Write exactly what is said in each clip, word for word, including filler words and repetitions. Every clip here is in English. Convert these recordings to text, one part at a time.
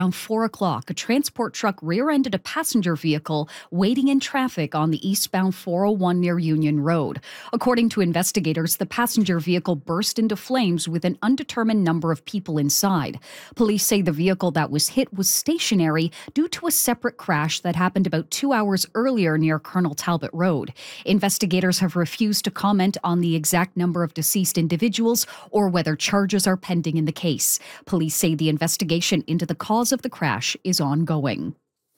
Around four o'clock, a transport truck rear-ended a passenger vehicle waiting in traffic on the eastbound four oh one near Union Road. According to investigators, the passenger vehicle burst into flames with an undetermined number of people inside. Police say the vehicle that was hit was stationary due to a separate crash that happened about two hours earlier near Colonel Talbot Road. Investigators have refused to comment on the exact number of deceased individuals or whether charges are pending in the case. Police say the investigation into the cause of the crash is ongoing.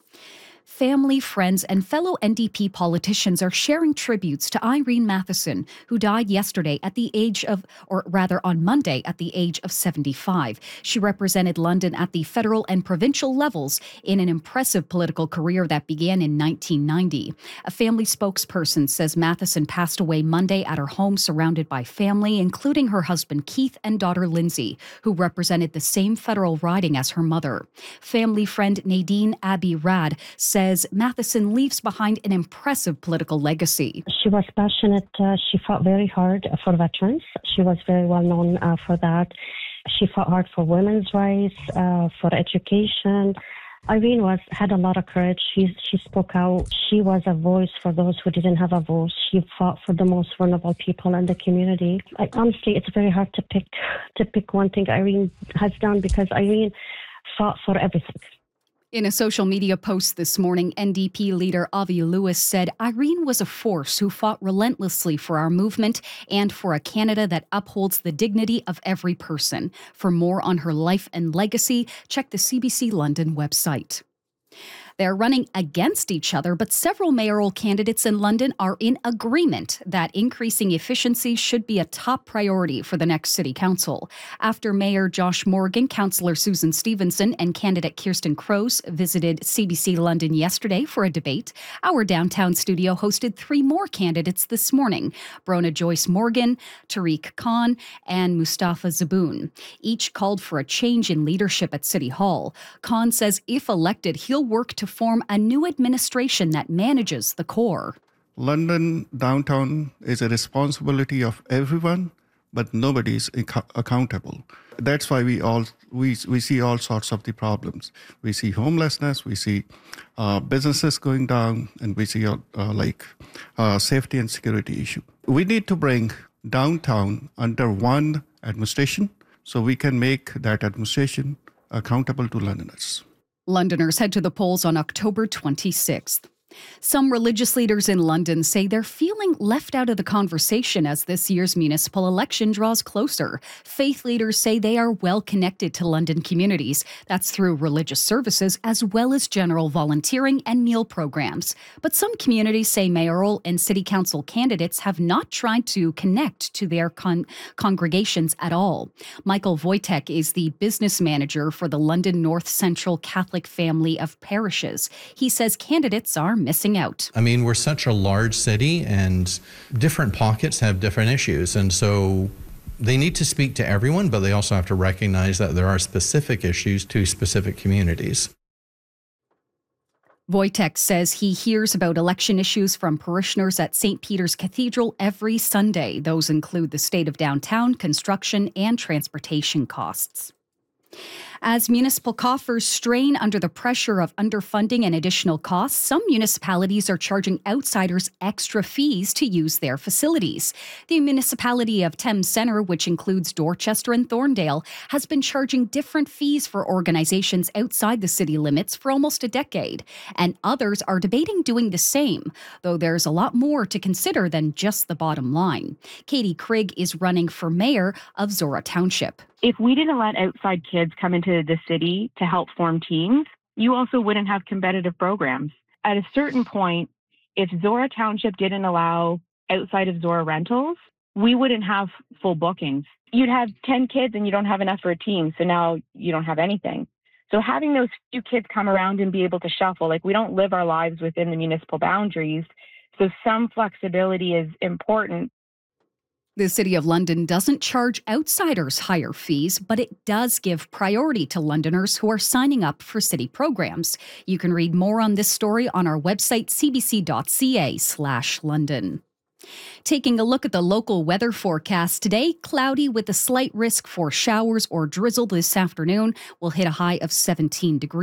Family, friends, and fellow N D P politicians are sharing tributes to Irene Matheson, who died yesterday at the age of, or rather on Monday at the age of seventy-five. She represented London at the federal and provincial levels in an impressive political career that began in nineteen ninety. A family spokesperson says Matheson passed away Monday at her home surrounded by family, including her husband Keith and daughter Lindsay, who represented the same federal riding as her mother. Family friend Nadine Abbey Rad says Matheson leaves behind an impressive political legacy. She was passionate. Uh, she fought very hard for veterans. She was very well known uh, for that. She fought hard for women's rights, uh, for education. Irene was had a lot of courage. She she spoke out. She was a voice for those who didn't have a voice. She fought for the most vulnerable people in the community. I, honestly, it's very hard to pick to pick one thing Irene has done because Irene fought for everything. In a social media post this morning, N D P leader Avi Lewis said Irene was a force who fought relentlessly for our movement and for a Canada that upholds the dignity of every person. For more on her life and legacy, check the C B C London website. They're running against each other, but several mayoral candidates in London are in agreement that increasing efficiency should be a top priority for the next city council. After Mayor Josh Morgan, Councillor Susan Stevenson, and candidate Kirsten Crows visited C B C London yesterday for a debate, our downtown studio hosted three more candidates this morning: Brona Joyce Morgan, Tariq Khan, and Mustafa Zaboon. Each called for a change in leadership at City Hall. Khan says if elected, he'll work to to form a new administration that manages the core. London downtown is a responsibility of everyone, but nobody is ac- accountable. That's why we all we we see all sorts of the problems. We see homelessness, we see uh, businesses going down, and we see uh, uh, like uh, safety and security issue. We need to bring downtown under one administration so we can make that administration accountable to Londoners. Londoners head to the polls on October twenty-sixth. Some religious leaders in London say they're feeling left out of the conversation as this year's municipal election draws closer. Faith leaders say they are well connected to London communities. That's through religious services as well as general volunteering and meal programs. But some communities say mayoral and city council candidates have not tried to connect to their con- congregations at all. Michael Wojtek is the business manager for the London North Central Catholic Family of Parishes. He says candidates are missing out. I mean, we're such a large city and different pockets have different issues. And so they need to speak to everyone, but they also have to recognize that there are specific issues to specific communities. Wojtek says he hears about election issues from parishioners at Saint Peter's Cathedral every Sunday. Those include the state of downtown, construction, and transportation costs. As municipal coffers strain under the pressure of underfunding and additional costs, some municipalities are charging outsiders extra fees to use their facilities. The municipality of Thames Centre, which includes Dorchester and Thorndale, has been charging different fees for organizations outside the city limits for almost a decade. And others are debating doing the same, though there's a lot more to consider than just the bottom line. Katie Krigg is running for mayor of Zora Township. If we didn't let outside kids come into the city to help form teams, you also wouldn't have competitive programs. At a certain point, if Zora Township didn't allow outside of Zora rentals, we wouldn't have full bookings. You'd have ten kids and you don't have enough for a team, so now you don't have anything. So having those few kids come around and be able to shuffle, like we don't live our lives within the municipal boundaries, so some flexibility is important. The City of London doesn't charge outsiders higher fees, but it does give priority to Londoners who are signing up for city programs. You can read more on this story on our website, c b c dot c a slash London. Taking a look at the local weather forecast today, cloudy with a slight risk for showers or drizzle this afternoon. Will hit a high of seventeen degrees.